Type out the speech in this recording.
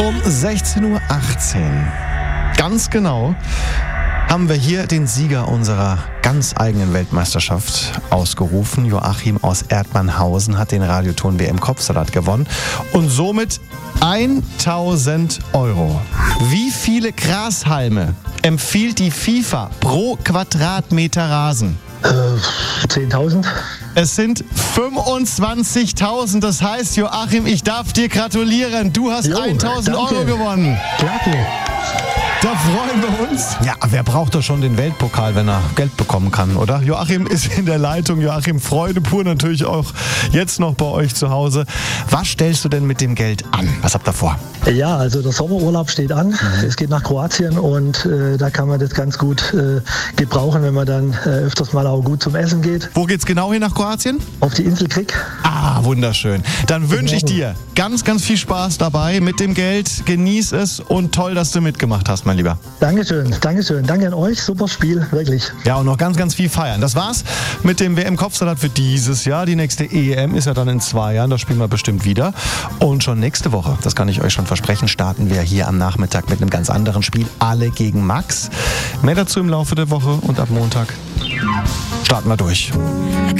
Um 16:18 Uhr, ganz genau, haben wir hier den Sieger unserer ganz eigenen Weltmeisterschaft ausgerufen. Joachim aus Erdmannhausen hat den Radioton WM Kopfsalat gewonnen und somit 1.000 Euro. Wie viele Grashalme empfiehlt die FIFA pro Quadratmeter Rasen? 10.000. Es sind 25.000. Das heißt, Joachim, ich darf dir gratulieren. Du hast 1.000 Euro gewonnen. Klasse. Da freuen wir uns. Ja, wer braucht doch schon den Weltpokal, wenn er Geld bekommen kann, oder? Joachim ist in der Leitung. Joachim, Freude pur natürlich auch jetzt noch bei euch zu Hause. Was stellst du denn mit dem Geld an? Was habt ihr vor? Ja, also der Sommerurlaub steht an. Es geht nach Kroatien und da kann man das ganz gut gebrauchen, wenn man dann öfters mal auch gut zum Essen geht. Wo geht's genau hin nach Kroatien? Auf die Insel Krik. Ah, wunderschön. Dann wünsche ich dir ganz, ganz viel Spaß dabei mit dem Geld. Genieß es und toll, dass du mitgemacht hast, mein Lieber. Dankeschön, Dankeschön. Danke an euch. Super Spiel, wirklich. Ja, und noch ganz, ganz viel feiern. Das war's mit dem WM-Kopfsalat für dieses Jahr. Die nächste EM ist ja dann in 2 Jahren. Das spielen wir bestimmt wieder. Und schon nächste Woche, das kann ich euch schon versprechen, starten wir hier am Nachmittag mit einem ganz anderen Spiel. Alle gegen Max. Mehr dazu im Laufe der Woche und ab Montag starten wir durch.